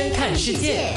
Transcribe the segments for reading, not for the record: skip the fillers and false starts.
天看世界。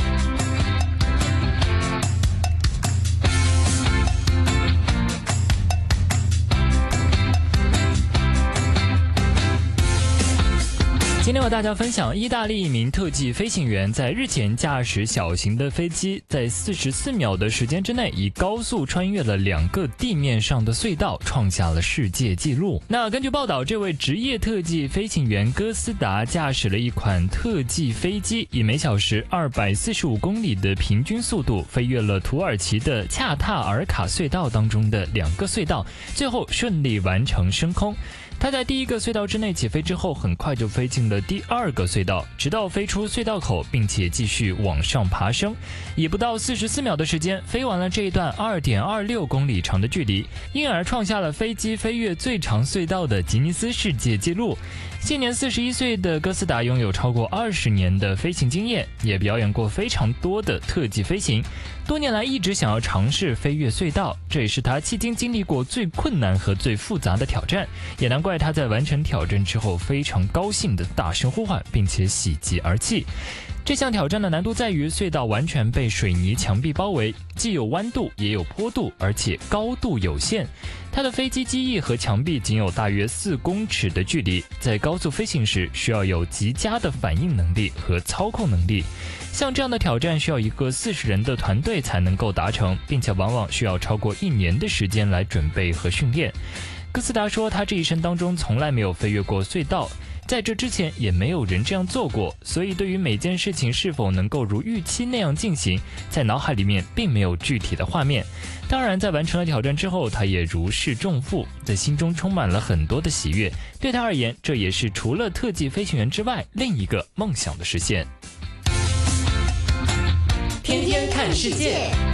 今天和大家分享，意大利一名特技飞行员在日前驾驶小型的飞机，在44秒的时间之内，以高速穿越了2个地面上的隧道，创下了世界纪录。那根据报道，这位职业特技飞行员哥斯达驾驶了一款特技飞机，以每小时245公里的平均速度飞越了土耳其的恰塔尔卡隧道当中的2个隧道，最后顺利完成升空。他在第1个隧道之内起飞之后，很快就飞进了第2个隧道，直到飞出隧道口，并且继续往上爬升，以不到44秒的时间飞完了这一段2.26公里长的距离，因而创下了飞机飞越最长隧道的吉尼斯世界纪录。现年41岁的哥斯达拥有超过20年的飞行经验，也表演过非常多的特技飞行，多年来一直想要尝试飞越隧道，这也是他迄今经历过最困难和最复杂的挑战，也难怪他在完成挑战之后非常高兴的大声呼唤，并且喜极而泣。这项挑战的难度在于隧道完全被水泥墙壁包围，既有弯度也有坡度，而且高度有限。它的飞机机翼和墙壁仅有大约4公尺的距离，在高速飞行时需要有极佳的反应能力和操控能力。像这样的挑战需要一个40人的团队才能够达成，并且往往需要超过1年的时间来准备和训练。哥斯达说，他这一生当中从来没有飞越过隧道，在这之前也没有人这样做过，所以对于每件事情是否能够如预期那样进行，在脑海里面并没有具体的画面。当然，在完成了挑战之后，他也如释重负，在心中充满了很多的喜悦。对他而言，这也是除了特技飞行员之外另一个梦想的实现。天天看世界。